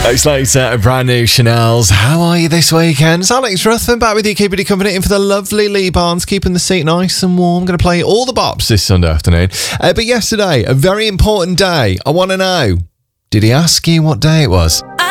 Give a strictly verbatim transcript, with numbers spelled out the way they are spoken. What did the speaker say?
It's later, a brand new Chanel's. How are you this weekend? It's Alex Ruthven back with you, keeping you company in for the lovely Lee Barnes, keeping the seat nice and warm. I'm going to play all the bops this Sunday afternoon. Uh, but yesterday, a very important day. I want to know, did he ask you what day it was?